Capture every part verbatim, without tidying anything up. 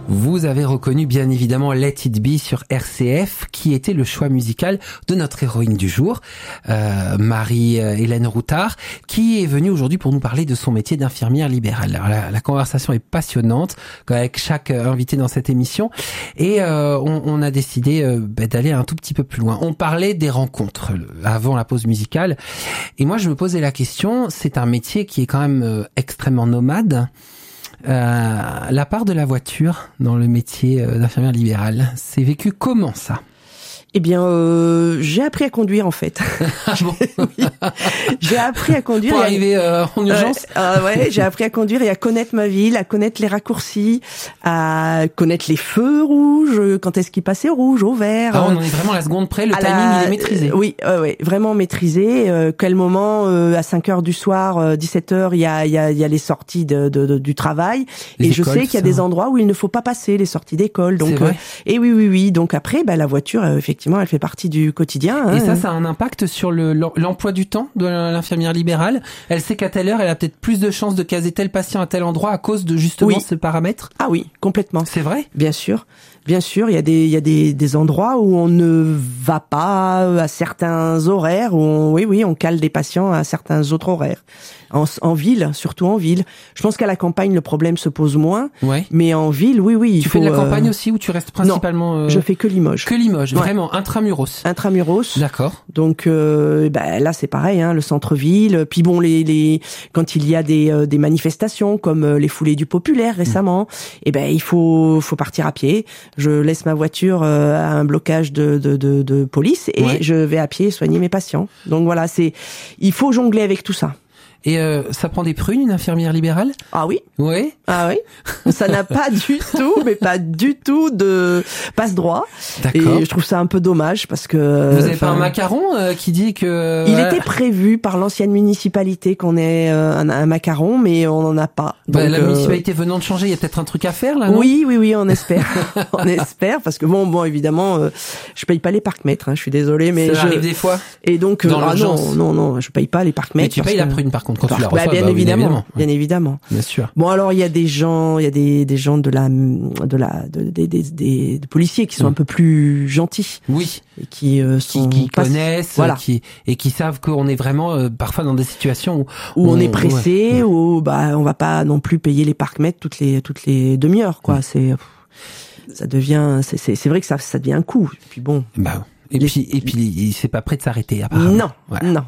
Vous avez reconnu bien évidemment Let It Be sur R C F, qui était le choix musical de notre héroïne du jour, euh, Marie-Hélène Routard, qui est venue aujourd'hui pour nous parler de son métier d'infirmière libérale. Alors la, la conversation est passionnante avec chaque invité dans cette émission, et euh, on, on a décidé euh, bah, d'aller un tout petit peu plus loin. On parlait des rencontres avant la pause musicale, et moi je me posais la question, c'est un métier qui est quand même euh, extrêmement nomade. Euh, la part de la voiture dans le métier d'infirmière libérale, c'est vécu comment ça ? Eh bien, euh, j'ai appris à conduire en fait. Ah bon oui. J'ai appris à conduire. Pour et arriver euh, en urgence. Euh, euh, ouais, j'ai appris à conduire et à connaître ma ville, à connaître les raccourcis, à connaître les feux rouges, quand est-ce qu'ils passaient au rouge, au vert. Ah, on en est vraiment à la seconde près, le timing la... il est maîtrisé. Euh, oui, euh, ouais, vraiment maîtrisé. Euh, quel moment euh, à cinq heures du soir, euh, dix-sept heures, il y a il y a il y a les sorties de, de, de du travail, les et écoles, je sais qu'il y a des endroits où il ne faut pas passer les sorties d'école. Donc, c'est vrai. Euh, et oui, oui, oui. Donc après, bah la voiture, euh, effectivement, elle fait partie du quotidien. Hein. Et ça, ça a un impact sur le, l'emploi du temps de l'infirmière libérale. Elle sait qu'à telle heure, elle a peut-être plus de chances de caser tel patient à tel endroit à cause de justement oui. ce paramètre. Ah oui, complètement. C'est vrai ? Bien sûr. Bien sûr, il y a des il y a des des endroits où on ne va pas à certains horaires, où on, oui oui, on cale des patients à certains autres horaires. En, en ville, surtout en ville. Je pense qu'à la campagne, le problème se pose moins. Ouais. Mais en ville, oui, oui. Il tu faut, fais de la campagne euh... aussi ou tu restes principalement Non, euh... je fais que Limoges. Que Limoges, ouais. Vraiment, intramuros. Intramuros. D'accord. Donc, euh, ben là, c'est pareil, hein, le centre-ville. Puis bon, les, les, quand il y a des, euh, des manifestations comme euh, les foulées du Populaire récemment, mmh. eh ben il faut, faut partir à pied. Je laisse ma voiture euh, à un blocage de, de, de, de police et ouais. je vais à pied soigner mes patients. Donc voilà, c'est, il faut jongler avec tout ça. Et euh, ça prend des prunes, une infirmière libérale ? Ah oui. Oui. Ah oui. Ça n'a pas du tout, mais pas du tout de passe-droit. D'accord. Et je trouve ça un peu dommage parce que... Vous avez pas un macaron euh, qui dit que... Il était prévu par l'ancienne municipalité qu'on ait euh, un, un macaron, mais on n'en a pas. Donc, bah, la euh... municipalité venant de changer, il y a peut-être un truc à faire là, non ? Oui, oui, oui, on espère. On espère, parce que bon, bon, évidemment, euh, je paye pas les parcs-mètres, hein, je suis désolée, mais... Ça je... arrive des fois. Et donc, dans ah, non, non, non, je paye pas les parcs-mètres. Mais tu payes que... la prune par contre quand bah, tu la reçois. Bah, bien, bah, évidemment, évidemment, bien évidemment. Bien sûr. Bon, alors il y a des gens, il y a des des gens de la de la de, des des des de policiers qui sont mmh. un peu plus gentils. Oui. Et qui euh, sont qui, qui pas... connaissent, voilà. qui et qui savent qu'on est vraiment euh, parfois dans des situations où, où on, on est pressé, ouais. où bah on va pas non plus payer les parcs-mètres toutes les toutes les demi-heures, quoi. Mmh. C'est ça devient c'est c'est c'est vrai que ça ça devient un coût. Puis bon. Bah. Et les... puis et puis il c'est pas prêt de s'arrêter apparemment. Non. Voilà. Non.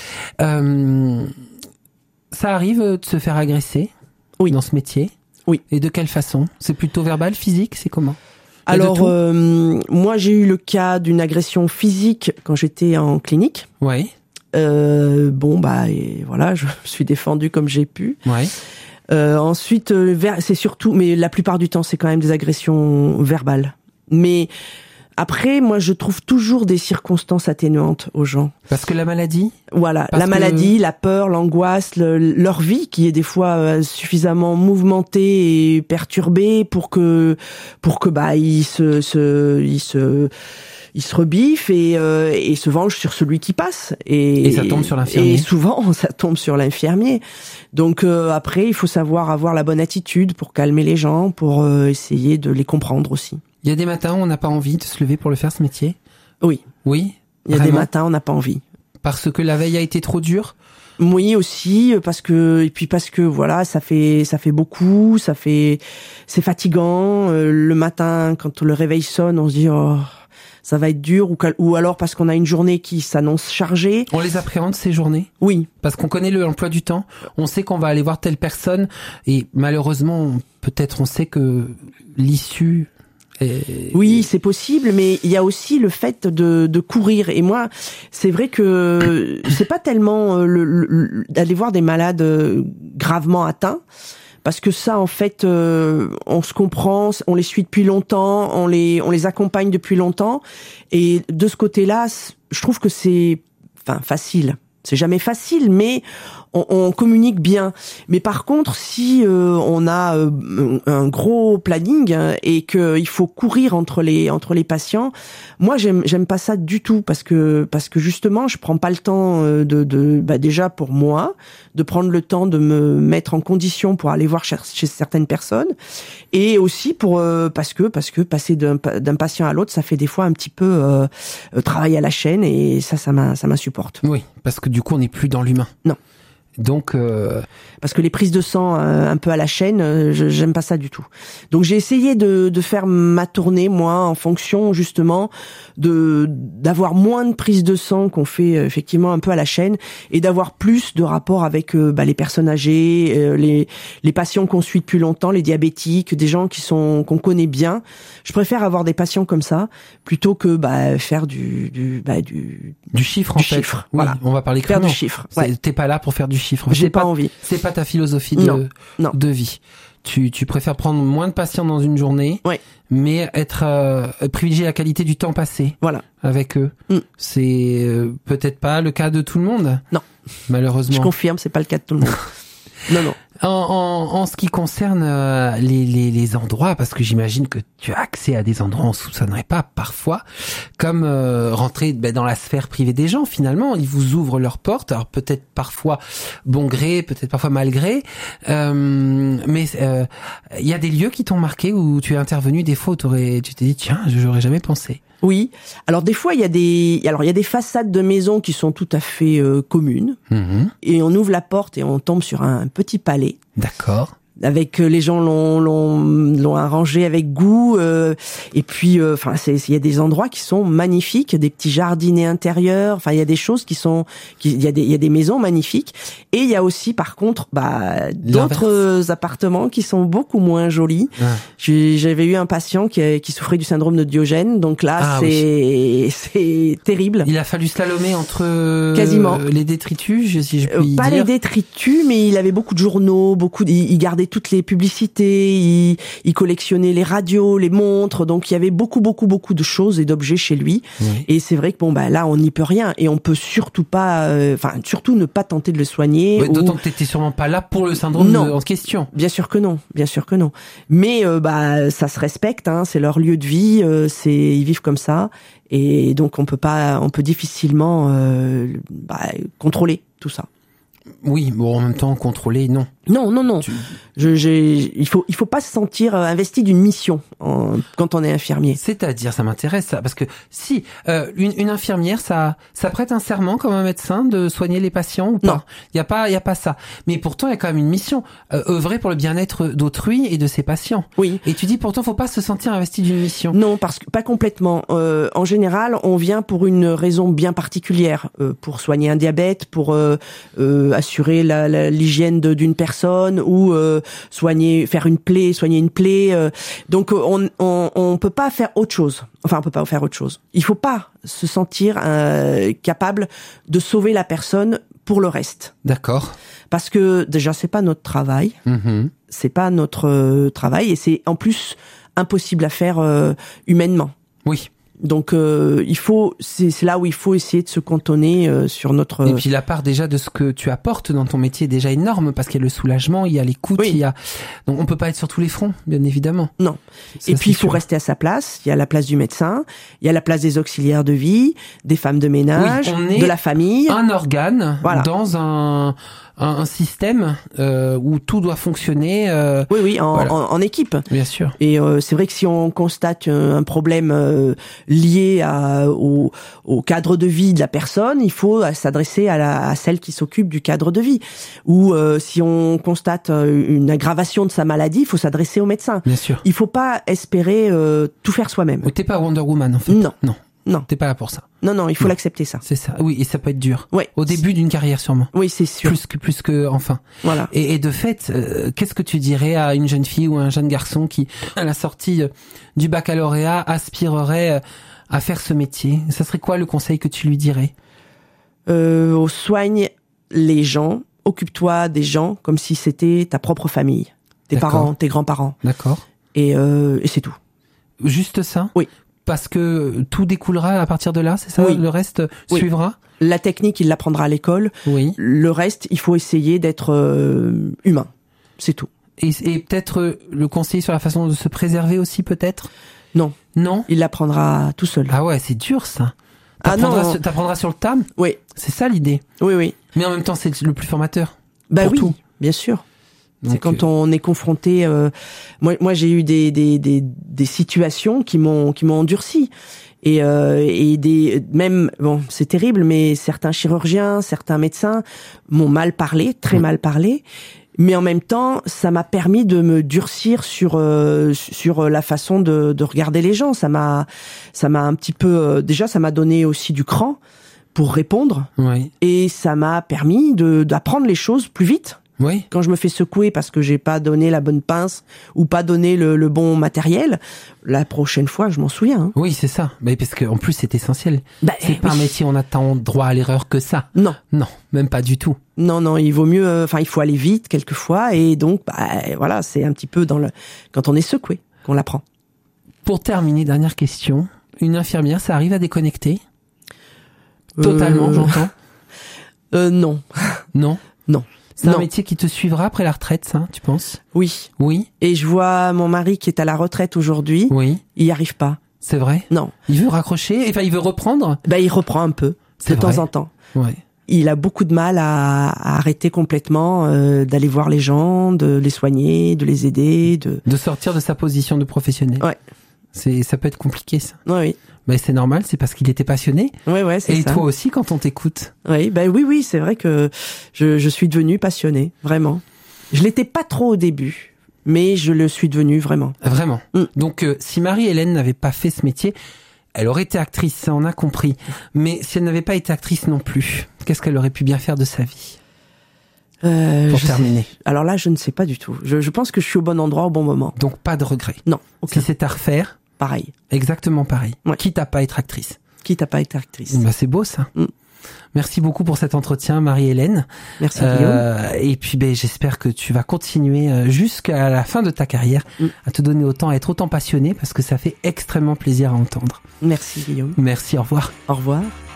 Euh, ça arrive de se faire agresser oui. dans ce métier. Oui. Et de quelle façon ? C'est plutôt verbal, physique, c'est comment ? Alors, euh, moi, j'ai eu le cas d'une agression physique quand j'étais en clinique. Oui. Euh, bon, bah, et voilà, je me suis défendue comme j'ai pu. Oui. Euh, ensuite, c'est surtout, mais la plupart du temps, c'est quand même des agressions verbales. Mais après, moi, je trouve toujours des circonstances atténuantes aux gens. Parce que la maladie ? Voilà, Parce la que... maladie, la peur, l'angoisse, le, leur vie qui est des fois euh, suffisamment mouvementée et perturbée pour que pour que bah ils se se ils se ils se rebiffent et euh, et se vengent sur celui qui passe et, et ça tombe sur l'infirmier. Et souvent ça tombe sur l'infirmier. Donc euh, après, il faut savoir avoir la bonne attitude pour calmer les gens, pour euh, essayer de les comprendre aussi. Il y a des matins où on n'a pas envie de se lever pour le faire, ce métier ? Oui. Oui. Il y a Vraiment ? des matins, on n'a pas envie. Parce que la veille a été trop dure ? Oui aussi, parce que et puis parce que voilà, ça fait ça fait beaucoup, ça fait c'est fatigant. Euh, le matin, quand le réveil sonne, on se dit oh, ça va être dur, ou ou alors parce qu'on a une journée qui s'annonce chargée. On les appréhende ces journées ? Oui. Parce qu'on connaît l'emploi du temps, on sait qu'on va aller voir telle personne et malheureusement, peut-être on sait que l'issue. Et... Oui, c'est possible, mais il y a aussi le fait de, de courir. Et moi, c'est vrai que c'est pas tellement le, le, d'aller voir des malades gravement atteints, parce que ça, en fait, euh, on se comprend, on les suit depuis longtemps, on les, on les accompagne depuis longtemps. Et de ce côté-là, je trouve que c'est, enfin, facile. C'est jamais facile, mais on, on communique bien. Mais par contre, si euh, on a euh, un gros planning et qu'il faut courir entre les entre les patients, moi j'aime j'aime pas ça du tout parce que parce que justement je prends pas le temps de de bah déjà pour moi de prendre le temps de me mettre en condition pour aller voir chez, chez certaines personnes et aussi pour euh, parce que parce que passer d'un d'un patient à l'autre ça fait des fois un petit peu euh, travailler à la chaîne et ça ça m'a ça m'insupporte. Oui, parce que du coup on n'est plus dans l'humain. Non. Donc, euh... parce que les prises de sang euh, un peu à la chaîne, euh, je, j'aime pas ça du tout. Donc j'ai essayé de, de faire ma tournée moi en fonction justement de d'avoir moins de prises de sang qu'on fait euh, effectivement un peu à la chaîne et d'avoir plus de rapport avec euh, bah, les personnes âgées, euh, les les patients qu'on suit depuis longtemps, les diabétiques, des gens qui sont qu'on connaît bien. Je préfère avoir des patients comme ça plutôt que bah faire du du bah du du chiffre en du fait. Chiffre, oui, voilà. On va parler faire du chiffre. Ouais. T'es pas là pour faire du chiffre. J'ai pas, pas envie. C'est pas ta philosophie de, non, non. de vie. Tu, tu préfères prendre moins de patients dans une journée, ouais. mais être euh, privilégier la qualité du temps passé voilà. avec eux. Mm. C'est euh, peut-être pas le cas de tout le monde. Non. Malheureusement. Je confirme, c'est pas le cas de tout le monde. non, non. En, en, en ce qui concerne euh, les, les, les endroits, parce que j'imagine que tu as accès à des endroits où on soupçonnerait pas parfois, comme euh, rentrer ben, dans la sphère privée des gens. Finalement, ils vous ouvrent leurs portes, alors peut-être parfois bon gré, peut-être parfois mal gré, euh, mais il euh, y a des lieux qui t'ont marqué où tu es intervenu des fois où t'aurais, tu t'es dit tiens, j'aurais jamais pensé. Oui. Alors des fois il y a des alors il y a des façades de maisons qui sont tout à fait euh, communes mmh. et on ouvre la porte et on tombe sur un petit palais. D'accord. Avec euh, les gens l'ont l'ont l'ont arrangé avec goût euh, et puis enfin euh, c'est il y a des endroits qui sont magnifiques, des petits jardinets intérieurs, enfin il y a des choses qui sont qui il y a des il y a des maisons magnifiques et il y a aussi par contre bah d'autres L'inverse. appartements qui sont beaucoup moins jolis. Ah. J'avais eu un patient qui qui souffrait du syndrome de Diogène, donc là ah, c'est oui. c'est terrible. Il a fallu slalomer entre quasiment les détritus, si je puis pas dire. les détritus, mais il avait beaucoup de journaux, beaucoup de, il gardait toutes les publicités, il, il collectionnait les radios, les montres, donc il y avait beaucoup beaucoup beaucoup de choses et d'objets chez lui. Oui. Et c'est vrai que bon bah là on n'y peut rien et on peut surtout pas, enfin euh, surtout ne pas tenter de le soigner. Ouais, ou... D'autant que t'étais sûrement pas là pour le syndrome non. de, en question. Bien sûr que non, bien sûr que non. Mais euh, bah ça se respecte, hein, c'est leur lieu de vie, euh, c'est ils vivent comme ça et donc on peut pas, on peut difficilement euh, bah, contrôler tout ça. Oui, bon, en même temps, contrôler, non. Non, non, non. Tu... Je, j'ai, il faut, il faut pas se sentir investi d'une mission en, quand on est infirmier. C'est-à-dire, ça m'intéresse ça, parce que si euh, une, une infirmière, ça, ça prête un serment comme un médecin de soigner les patients ou pas. Non, il y a pas, il y a pas ça. Mais pourtant, il y a quand même une mission, euh, œuvrer pour le bien-être d'autrui et de ses patients. Oui. Et tu dis pourtant, faut pas se sentir investi d'une mission. Non, parce que pas complètement. Euh, en général, on vient pour une raison bien particulière, euh, pour soigner un diabète, pour euh, euh, assurer la, la, l'hygiène de, d'une personne ou euh, soigner, faire une plaie, soigner une plaie. Euh, donc on, on on peut pas faire autre chose. Enfin, on peut pas faire autre chose. Il faut pas se sentir euh, capable de sauver la personne pour le reste. D'accord. Parce que déjà c'est pas notre travail. Mmh. C'est pas notre euh, travail et c'est en plus impossible à faire euh, humainement. Oui. Donc euh, il faut, c'est, c'est là où il faut essayer de se cantonner euh, sur notre. Et puis la part déjà de ce que tu apportes dans ton métier est déjà énorme parce qu'il y a le soulagement, il y a l'écoute, oui. il y a. Donc on peut pas être sur tous les fronts, bien évidemment. Non. Ça, et puis il faut sûr. rester à sa place. Il y a la place du médecin, il y a la place des auxiliaires de vie, des femmes de ménage, oui, de la famille. Un organe voilà. dans un. un système euh, où tout doit fonctionner. Euh, oui, oui, en, voilà. en, en équipe. Bien sûr. Et euh, c'est vrai que si on constate un problème euh, lié à, au, au cadre de vie de la personne, il faut s'adresser à, la, à celle qui s'occupe du cadre de vie. Ou euh, si on constate une aggravation de sa maladie, il faut s'adresser au médecin. Bien sûr. Il faut pas espérer euh, tout faire soi-même. T'es pas Wonder Woman en fait. Non. Non. Non. T'es pas là pour ça. Non, non, il faut non. l'accepter ça. C'est ça. Oui, et ça peut être dur. Ouais. Au début d'une carrière sûrement. Oui, c'est sûr. Plus que plus que enfin. Voilà. Et, et de fait, euh, qu'est-ce que tu dirais à une jeune fille ou un jeune garçon qui, à la sortie euh, du baccalauréat, aspirerait euh, à faire ce métier? Ça serait quoi le conseil que tu lui dirais? euh, Soigne les gens. Occupe-toi des gens comme si c'était ta propre famille, tes D'accord. parents, tes grands-parents. D'accord. Et, euh, et c'est tout. Juste ça? Oui. parce que tout découlera à partir de là, c'est ça? Oui. Le reste Oui. suivra? La technique, il l'apprendra à l'école. Oui. Le reste, il faut essayer d'être euh, humain. C'est tout. Et, et peut-être euh, le conseiller sur la façon de se préserver aussi, peut-être? Non. Non? Il l'apprendra tout seul. Ah ouais, c'est dur, ça. Ah T'apprendras, non. sur, t'apprendras sur le tas? Oui. C'est ça l'idée. Oui, oui. Mais en même temps, c'est le plus formateur. Bah Pour oui, tout. bien sûr. Donc, C'est quand euh, on est confronté. Euh, moi, moi, j'ai eu des des des, des situations qui m'ont qui m'ont endurci. Et, euh, et des même bon, c'est terrible, mais certains chirurgiens, certains médecins m'ont mal parlé, très Mmh. mal parlé. Mais en même temps, ça m'a permis de me durcir sur euh, sur la façon de, de regarder les gens. Ça m'a ça m'a un petit peu euh, déjà ça m'a donné aussi du cran pour répondre Oui. et ça m'a permis de d'apprendre les choses plus vite. Oui. Quand je me fais secouer parce que j'ai pas donné la bonne pince ou pas donné le, le bon matériel, la prochaine fois, je m'en souviens. Hein. Oui, c'est ça. Mais parce que en plus, c'est essentiel. Bah, C'est eh pas un oui. métier où on a tant droit à l'erreur que ça. Non, Non, même pas du tout. non, non. Il vaut mieux. Enfin, il faut aller vite quelquefois et donc, bah, voilà, c'est un petit peu dans le quand on est secoué qu'on l'apprend. Pour terminer, dernière question. Une infirmière, ça arrive à déconnecter? Totalement, Euh, j'entends. Euh, non, Non? non. C'est un Non. métier qui te suivra après la retraite, ça, tu penses? Oui. Oui? Et je vois mon mari qui est à la retraite aujourd'hui. Oui? Il y arrive pas. C'est vrai? Non. Il veut raccrocher? Enfin, il veut reprendre? Bah, il reprend un peu de C'est vrai. temps en temps. Ouais. Il a beaucoup de mal à, à arrêter complètement euh, d'aller voir les gens, de les soigner, de les aider, de. De sortir de sa position de professionnel. Ouais. C'est, ça peut être compliqué, ça. Ouais, oui. Mais c'est normal, c'est parce qu'il était passionné. Ouais, ouais, c'est Et ça. toi aussi, quand on t'écoute. Oui, bah oui, oui, c'est vrai que je, je suis devenue passionnée, vraiment. Je l'étais pas trop au début, mais je le suis devenue vraiment. Vraiment. Mm. Donc, euh, si Marie-Hélène n'avait pas fait ce métier, elle aurait été actrice, ça on a compris. Mais si elle n'avait pas été actrice non plus, qu'est-ce qu'elle aurait pu bien faire de sa vie? Euh, Pour je terminer. sais- Alors là, je ne sais pas du tout. Je, je pense que je suis au bon endroit au bon moment. Donc, pas de regret. Non, aucun. Si c'est à refaire, Pareil. exactement pareil. Ouais. Quitte à pas être actrice. Quitte à pas être actrice. Bah, c'est beau, ça. Mm. Merci beaucoup pour cet entretien, Marie-Hélène. Merci Guillaume. Euh, et puis, ben, j'espère que tu vas continuer euh, jusqu'à la fin de ta carrière Mm. à te donner autant, à être autant passionné, parce que ça fait extrêmement plaisir à entendre. Merci Guillaume. Merci, au revoir. Au revoir.